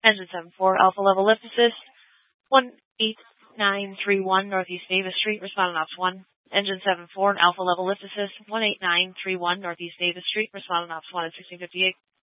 Engine 74, Alpha Level Lift Assist, 18931 Northeast Davis Street, responding Ops 1. Engine 74, Alpha Level Lift Assist, 18931 Northeast Davis Street, responding Ops 1 at 1658.